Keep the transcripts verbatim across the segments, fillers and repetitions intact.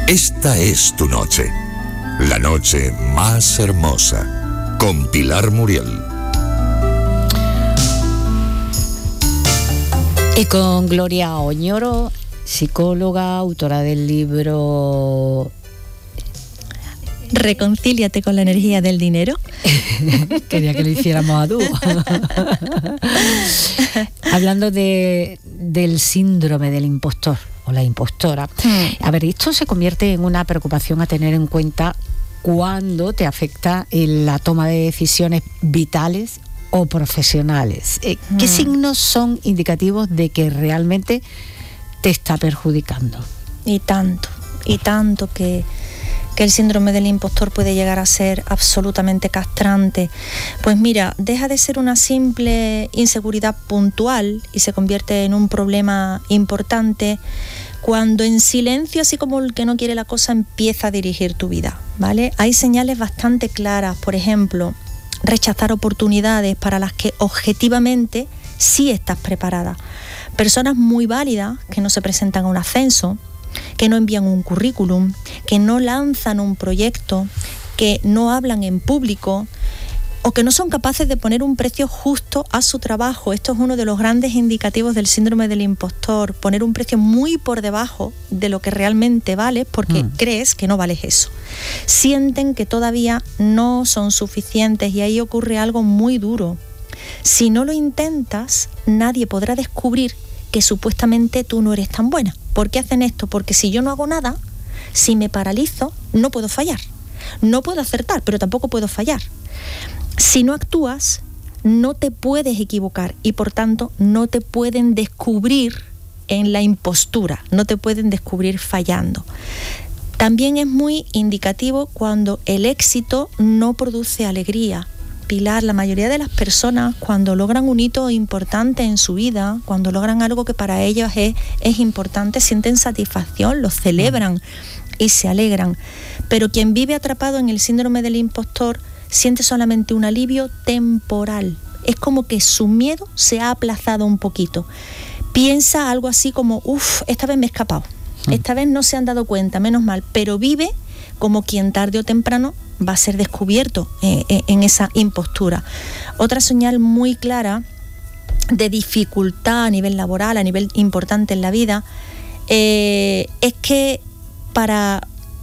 Esta es tu noche, la noche más hermosa, con Pilar Muriel. Y con Gloria Oñoro, psicóloga, autora del libro Reconcíliate con la energía del dinero. Quería que lo hiciéramos a dúo. Hablando de, del síndrome del impostor o la impostora. Mm. A ver, esto se convierte en una preocupación a tener en cuenta cuando te afecta en la toma de decisiones vitales o profesionales. ¿Qué mm. signos son indicativos de que realmente te está perjudicando? Y tanto, y tanto que... que el síndrome del impostor puede llegar a ser absolutamente castrante. Pues mira, deja de ser una simple inseguridad puntual y se convierte en un problema importante cuando en silencio, así como el que no quiere la cosa, empieza a dirigir tu vida, ¿vale? Hay señales bastante claras, por ejemplo, rechazar oportunidades para las que objetivamente sí estás preparada. Personas muy válidas que no se presentan a un ascenso, que no envían un currículum, que no lanzan un proyecto, que no hablan en público o que no son capaces de poner un precio justo a su trabajo. Esto es uno de los grandes indicativos del síndrome del impostor, poner un precio muy por debajo de lo que realmente vales porque mm. crees que no vales eso. Sienten que todavía no son suficientes y ahí ocurre algo muy duro. Si no lo intentas, nadie podrá descubrir que supuestamente tú no eres tan buena. ¿Por qué hacen esto? Porque si yo no hago nada, si me paralizo, no puedo fallar. No puedo acertar, pero tampoco puedo fallar. Si no actúas, no te puedes equivocar y por tanto no te pueden descubrir en la impostura, no te pueden descubrir fallando. También es muy indicativo cuando el éxito no produce alegría. Pilar, la mayoría de las personas cuando logran un hito importante en su vida, cuando logran algo que para ellos es, es importante, sienten satisfacción, lo celebran y se alegran. Pero quien vive atrapado en el síndrome del impostor siente solamente un alivio temporal. Es como que su miedo se ha aplazado un poquito. Piensa algo así como, uff, esta vez me he escapado, esta vez no se han dado cuenta, menos mal, pero vive como quien tarde o temprano va a ser descubierto eh, eh, en esa impostura. Otra señal muy clara de dificultad a nivel laboral, a nivel importante en la vida, eh, es que para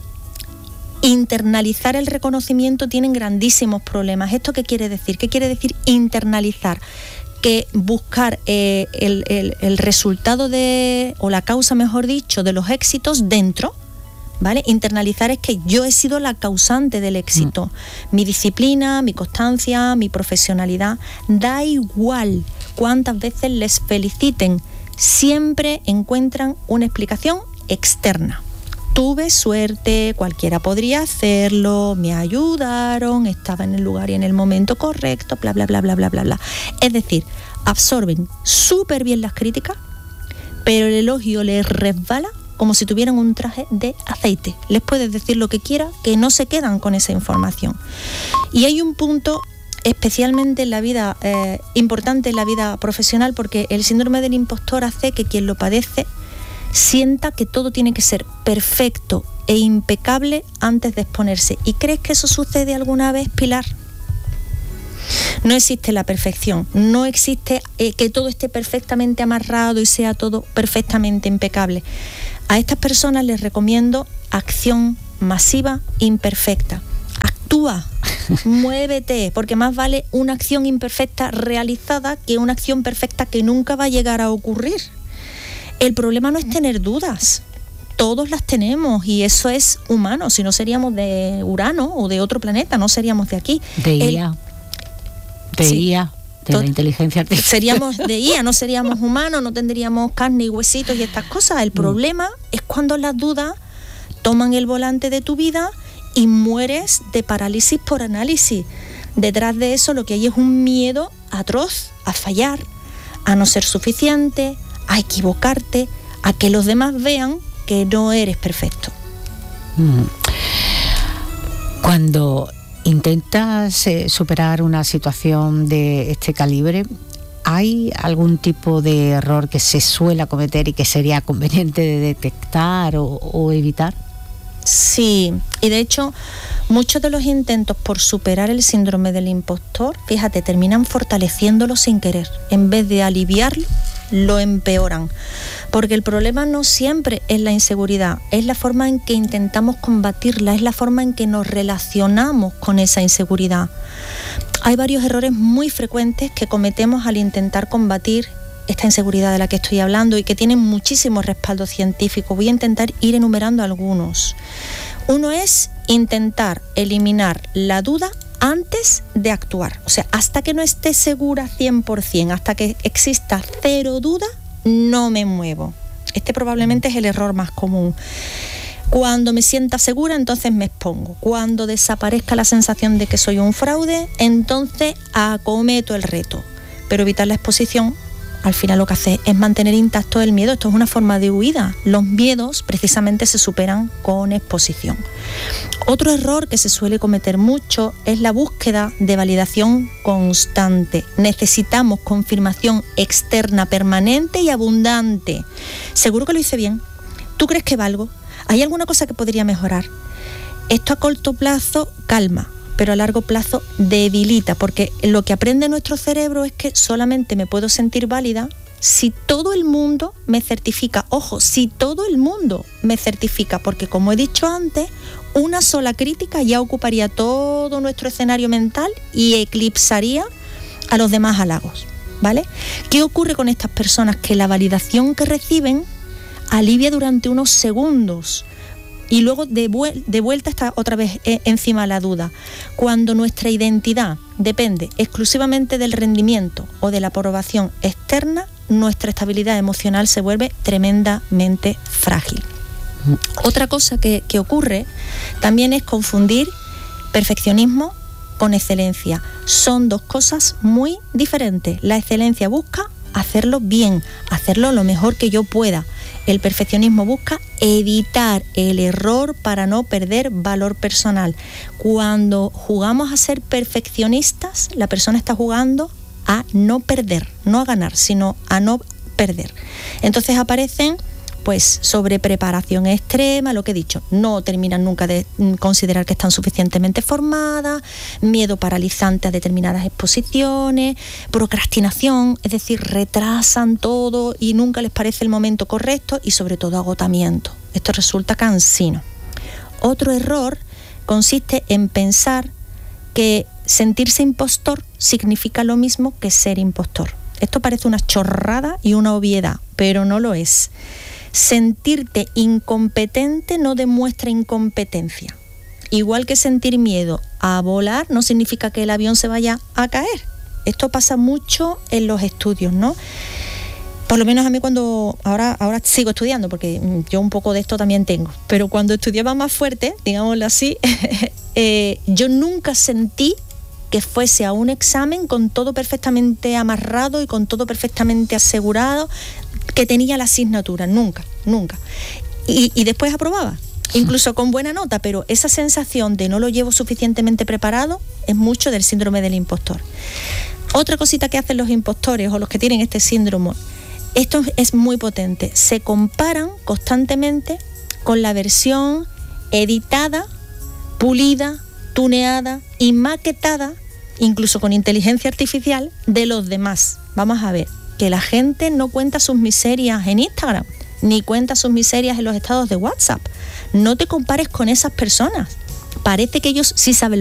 internalizar el reconocimiento tienen grandísimos problemas. ¿Esto qué quiere decir? ¿Qué quiere decir internalizar? Que buscar eh, el, el, el resultado de, o la causa, mejor dicho, de los éxitos dentro, ¿vale? Internalizar es que yo he sido la causante del éxito. Mm. Mi disciplina, mi constancia, mi profesionalidad, da igual cuántas veces les feliciten, siempre encuentran una explicación externa. Tuve suerte, cualquiera podría hacerlo, me ayudaron, estaba en el lugar y en el momento correcto, bla, bla, bla, bla, bla, bla, bla. Es decir, absorben súper bien las críticas, pero el elogio les resbala como si tuvieran un traje de aceite. Les puedes decir lo que quieras, que no se quedan con esa información. Y hay un punto especialmente en la vida, eh, importante en la vida profesional, porque el síndrome del impostor hace que quien lo padece sienta que todo tiene que ser perfecto e impecable antes de exponerse. ¿Y crees que eso sucede alguna vez, Pilar? No existe la perfección, no existe eh, que todo esté perfectamente amarrado y sea todo perfectamente impecable. A estas personas les recomiendo acción masiva imperfecta. Actúa, muévete, porque más vale una acción imperfecta realizada que una acción perfecta que nunca va a llegar a ocurrir. El problema no es tener dudas, todos las tenemos y eso es humano, si no seríamos de Urano o de otro planeta, no seríamos de aquí. De I A. De sí. I A. De la inteligencia artificial. Seríamos de I A, no seríamos humanos, no tendríamos carne y huesitos y estas cosas. El problema mm. es cuando las dudas toman el volante de tu vida y mueres de parálisis por análisis. Detrás de eso lo que hay es un miedo atroz a fallar, a no ser suficiente, a equivocarte, a que los demás vean que no eres perfecto. Mm. Cuando intentas eh, superar una situación de este calibre, ¿hay algún tipo de error que se suele cometer y que sería conveniente de detectar o, o evitar? Sí, y de hecho muchos de los intentos por superar el síndrome del impostor, fíjate, terminan fortaleciéndolo sin querer. En vez de aliviarlo, lo empeoran. Porque el problema no siempre es la inseguridad, es la forma en que intentamos combatirla, es la forma en que nos relacionamos con esa inseguridad. Hay varios errores muy frecuentes que cometemos al intentar combatir esta inseguridad de la que estoy hablando y que tienen muchísimo respaldo científico. Voy a intentar ir enumerando algunos. Uno es intentar eliminar la duda antes de actuar. O sea, hasta que no esté segura cien por ciento, hasta que exista cero duda, no me muevo. Este probablemente es el error más común. Cuando me sienta segura, entonces me expongo. Cuando desaparezca la sensación de que soy un fraude, entonces acometo el reto. Pero evitar la exposición, al final lo que hace es mantener intacto el miedo. Esto es una forma de huida. Los miedos precisamente se superan con exposición. Otro error que se suele cometer mucho es la búsqueda de validación constante. Necesitamos confirmación externa permanente y abundante. ¿Seguro que lo hice bien? ¿Tú crees que valgo? ¿Hay alguna cosa que podría mejorar? Esto a corto plazo calma, pero a largo plazo debilita, porque lo que aprende nuestro cerebro es que solamente me puedo sentir válida si todo el mundo me certifica. Ojo, si todo el mundo me certifica, porque como he dicho antes, una sola crítica ya ocuparía todo nuestro escenario mental y eclipsaría a los demás halagos, ¿vale? ¿Qué ocurre con estas personas? Que la validación que reciben alivia durante unos segundos, y luego de, vuel- de vuelta está otra vez eh, encima la duda. Cuando nuestra identidad depende exclusivamente del rendimiento o de la aprobación externa, nuestra estabilidad emocional se vuelve tremendamente frágil. Otra cosa que, que ocurre también es confundir perfeccionismo con excelencia. Son dos cosas muy diferentes. La excelencia busca hacerlo bien, hacerlo lo mejor que yo pueda. El perfeccionismo busca evitar el error para no perder valor personal. Cuando jugamos a ser perfeccionistas, la persona está jugando a no perder, no a ganar, sino a no perder. Entonces aparecen pues sobre preparación extrema, lo que he dicho, no terminan nunca de considerar que están suficientemente formadas, miedo paralizante a determinadas exposiciones, procrastinación, es decir, retrasan todo y nunca les parece el momento correcto, y sobre todo agotamiento. Esto resulta cansino. Otro error consiste en pensar que sentirse impostor significa lo mismo que ser impostor. Esto parece una chorrada y una obviedad, pero no lo es. Sentirte incompetente no demuestra incompetencia. Igual que sentir miedo a volar no significa que el avión se vaya a caer. Esto pasa mucho en los estudios, ¿no? Por lo menos a mí cuando, ahora, ahora sigo estudiando, porque yo un poco de esto también tengo, pero cuando estudiaba más fuerte, digámoslo así, eh, yo nunca sentí que fuese a un examen con todo perfectamente amarrado y con todo perfectamente asegurado, que tenía la asignatura, nunca, nunca. Y, y después aprobaba, incluso con buena nota, pero esa sensación de no lo llevo suficientemente preparado es mucho del síndrome del impostor. Otra cosita que hacen los impostores o los que tienen este síndrome, esto es muy potente, se comparan constantemente con la versión editada, pulida, tuneada y maquetada, incluso con inteligencia artificial, de los demás. Vamos a ver, que la gente no cuenta sus miserias en Instagram, ni cuenta sus miserias en los estados de WhatsApp. No te compares con esas personas. Parece que ellos sí saben lo